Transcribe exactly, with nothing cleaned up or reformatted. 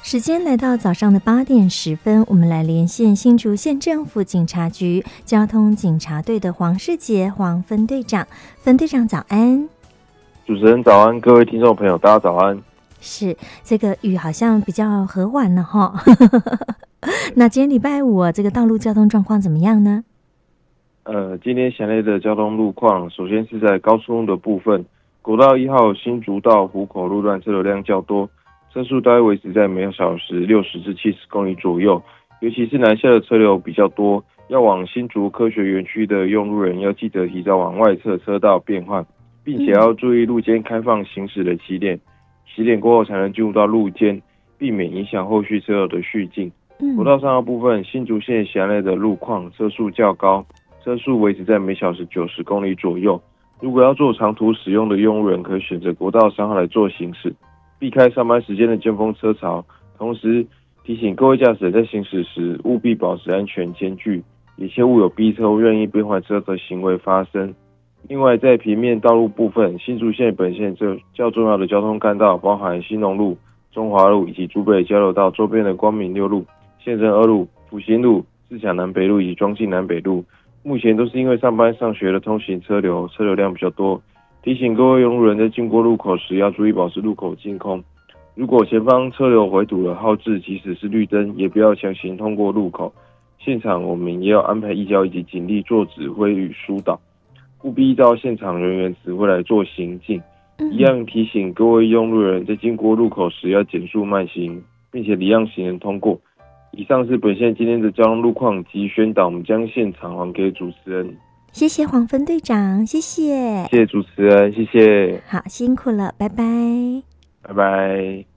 时间来到早上的八点十分，我们来连线新竹县政府警察局交通警察队的黄世杰黄分队长。分队长早安。 主持人早安，各位听众朋友大家早安。 是，这个雨好像比较和缓了哈。那今天礼拜五、啊、这个道路交通状况怎么样呢？ 呃，今天辖内的交通路况，首先是在高速路的部分，国道一号新竹到湖口路段车流量较多，车速大概维持在每小时六十至七十公里左右，尤其是南下的车流比较多，要往新竹科学园区的用路人要记得提早往外侧车道变换，并且要注意路肩开放行驶的起点，起点过后才能进入到路肩，避免影响后续车流的续进。国道上的部分，新竹县辖内的路况车速较高，车速维持在每小时九十公里左右。如果要做长途使用的用路人，可以选择国道三号来做行驶，避开上班时间的尖峰车潮。同时提醒各位驾驶人在行驶时务必保持安全间距，也切勿有逼车或任意变换车的行为发生。另外，在平面道路部分，新竹县本县这较重要的交通干道包含新农路、中华路以及竹北交流道周边的光明六路、县政二路、复兴路、自强南北路以及庄敬南北路，目前都是因为上班上学的通行车流车流量比较多，提醒各位用路人在经过路口时要注意保持路口净空。如果前方车流回堵了号志，即使是绿灯，也不要强行通过路口。现场我们也要安排义交以及警力做指挥与疏导，务必依照现场人员指挥来做行进。一样提醒各位用路人在经过路口时要减速慢行，并且礼让行人通过。以上是本县今天的交通路况及宣导，我们将现场还给主持人。 谢谢黄分队长，谢谢。 谢谢主持人，谢谢。 好，辛苦了，拜拜。 拜拜。